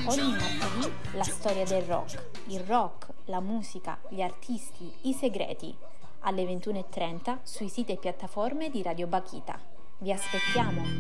Ogni martedì la storia del rock, il rock, la musica, gli artisti, i segreti, alle 21:30 sui siti e piattaforme di Radio Bakhita. Vi aspettiamo!